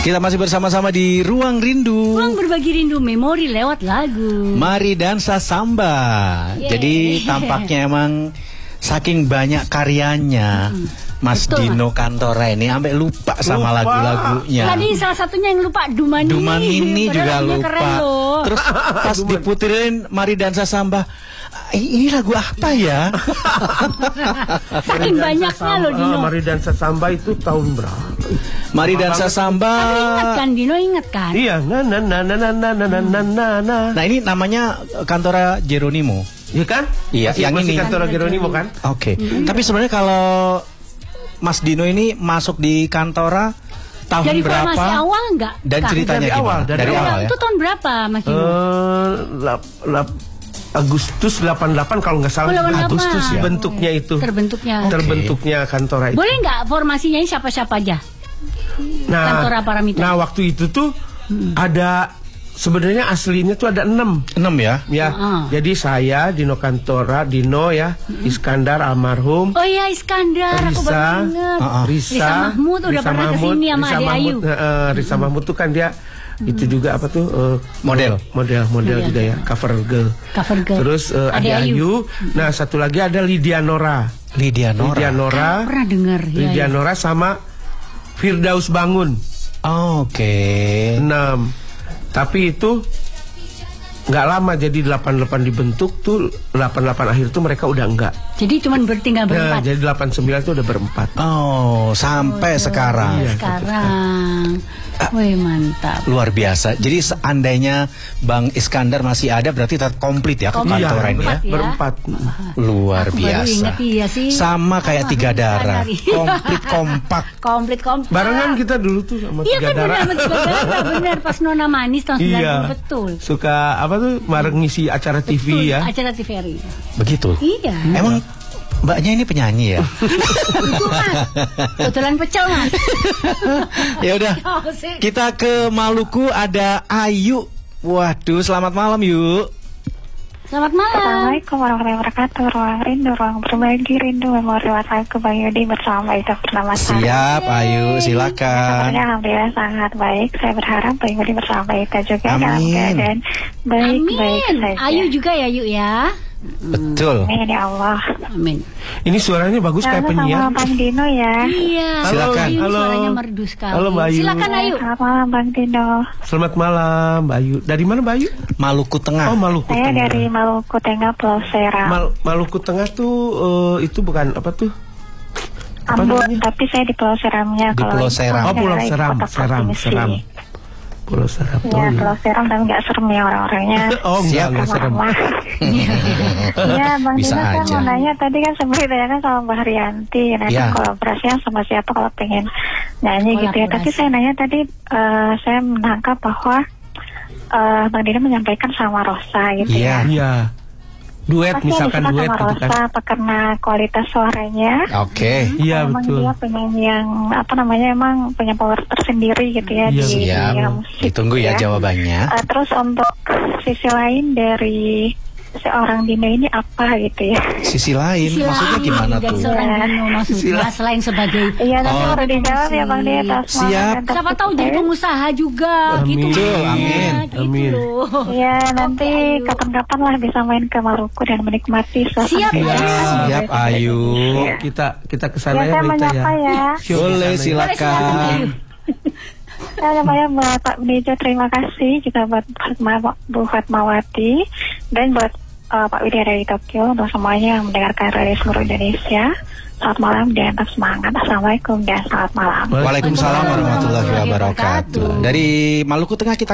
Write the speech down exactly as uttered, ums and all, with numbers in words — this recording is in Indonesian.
Kita masih bersama-sama di Ruang Rindu. Ruang berbagi rindu memori lewat lagu. Mari dansa samba. Yeah. Jadi tampaknya emang saking banyak karyanya, hmm. Mas Betul, Dino Kantora ini sampai lupa sama lupa. lagu-lagunya. Tadi salah satunya yang lupa Duman ini. Duman ini juga lupa. Terus pas diputerin Mari Dansa Samba, ini lagu apa ya? Saking banyaknya loh Dino. Mari Dansa Samba itu tahun berapa? Mari Dansa Samba. Ingat kan Dino, ingat kan? Iya, na na na na na na na na na na. Nah ini namanya Kantora Geronimo. Iya kan? Iya, masih, yang masih ini. Kantora Geronimo kan? Oke. Okay. Mm-hmm. Tapi sebenarnya kalau Mas Dino ini masuk di Kantora tahun dari berapa? Dari formasi awal enggak? Dan Kak? ceritanya dari gimana? awal, dari, dari awal, awal ya? Itu tahun berapa Mas Dino? Uh, lap, lap, Agustus delapan puluh delapan kalau nggak salah. Oh, delapan puluh delapan. Agustus ya. Bentuknya itu. Terbentuknya. Okay. Terbentuknya Kantora itu. Boleh nggak formasinya ini siapa-siapa aja? Nah, Kantora Paramita. Nah, waktu itu tuh hmm. ada sebenarnya aslinya tuh ada enam. Enam ya? Ya. Uh-huh. Jadi saya Dino Kantora, Dino ya, uh-huh. Iskandar almarhum. Oh iya Iskandar, Risa, aku baru ingat. Uh-uh. Risa, Risa Mahmud udah Risa pernah Mahmud, kesini sama Risa Ade Mahmud, Ayu. Uh, Risa Mahmud tuh kan dia hmm. itu juga apa tuh uh, model, model, model juga ya, cover girl. Cover girl. Terus uh, Ade Ayu. Ayu. Nah satu lagi ada Lydia Nora. Lydia Nora. Lydia Nora. Kan pernah dengar. Lydia ya, ya. Nora sama Firdaus Bangun. Oh, oke. Okay. Enam. Tapi itu nggak lama, jadi delapan puluh delapan dibentuk tuh, delapan puluh delapan akhir tuh mereka udah enggak. Jadi cuman bertinggal berempat. Nah, jadi delapan puluh sembilan tuh udah berempat. Oh, sampai oh, sekarang. Iya, sekarang. Wih, mantap. Luar biasa. Jadi seandainya Bang Iskandar masih ada, berarti tetap komplit ya Kantora ini ya. Berempat. Luar Aku biasa. baru ingat, iya sih. Sama kayak Tiga Darah. Komplit kompak. Komplit kompak. Barengan kita dulu tuh sama iya, Tiga kan, Darah. Iya kan Tiga Darah, benar pas Nona Manis tahun sembilan puluh iya. betul. Suka apa tuh bareng ngisi acara T V betul, ya. Acara T V R I. Begitu. Iya. Emang Mbaknya ini penyanyi ya? Itu mas, kebetulan pecel mas. Ya udah, kita ke Maluku ada Ayu. Waduh, selamat malam yuk. Selamat malam. Assalamualaikum warahmatullahi wabarakatuh. Ruang rindu, ruang berbagi rindu memori lewat lagu Bang Yudi bersama Ita Purnamasari. Siap, Ayu, silakan. Ya, alhamdulillah sangat baik. Saya berharap Bang Yudi bersama Ita juga Amin. dalam keadaan baik-baik saja. Ayu juga ya Yuk ya. Betul. Amin ya Allah. Amin. Ini suaranya bagus kayak penyiar. Sama Bang Dino ya. Iya. Silakan. Ayu, Halo. suaranya merdu sekali. Halo Mbak Ayu. Silakan Ayu. Selamat malam Bang Dino. Selamat malam Mbak Ayu. Dari mana Mbak Ayu? Maluku Tengah. Oh Maluku Saya Tengah. dari Maluku Tengah, Pulau Seram. Mal Maluku Tengah tuh uh, itu bukan apa tuh? Apa Ambon, namanya? tapi saya di Pulau Seramnya. Di Pulau Seram. Oh Pulau Seram, Seram, Seram. Pulau Seram. Ya, Pulau Seram dan nggak serem ya orang-orangnya. Oh enggak, enggak serem. Iya, Bang Bisa Dino kan aja. mau nanya tadi kan sebenarnya ditanyakan sama Mbak Haryanti, nah Ya. kolaborasinya sama siapa kalau pengen nyanyi gitu ya. Tapi Kolaborasi. saya nanya tadi, uh, saya menangkap bahwa uh, Bang Dino menyampaikan sama Rosa gitu Iya. ya. Iya. Duet Pasti misalkan yang duet disuka sama gitu kan. Rosa apa karena kualitas suaranya? Oke. Iya Emang betul. dia penyanyi yang apa namanya emang punya power tersendiri gitu ya Iya, di Siap. dunia musik. Ditunggu ya jawabannya. Uh, terus untuk sisi lain dari seorang Dino ini apa gitu ya? Sisi lain, Sisi maksudnya lain gimana dari tuh? seorang Dino maksudnya selain sebagai Iya, nanti Oh. baru dijawab ya Bang Dino. Siap. siapa tahu jadi pengusaha juga Amin. gitu. Betul, Mas. amin. Gitu Amin. loh. Iya, nanti Oke, Ayu. kapan-kapan lah bisa main ke Maluku dan menikmati suasana. Siap, Iya. Siap, Ayu. Oh, kita kita Ya, kesana ya saya Berita menyapa ya. ya. Syuk, Boleh, kesana. silakan. Ayu. Saya namanya Mbak Pak Bejo, terima kasih juga buat Fatma- Bu Fatmawati dan buat uh, Pak Widya dari Tokyo untuk semuanya yang mendengarkan radio seluruh Indonesia. Selamat malam dan tetap semangat. Assalamualaikum dan selamat malam. Waalaikumsalam warahmatullahi wabarakatuh. Dari Maluku Tengah kita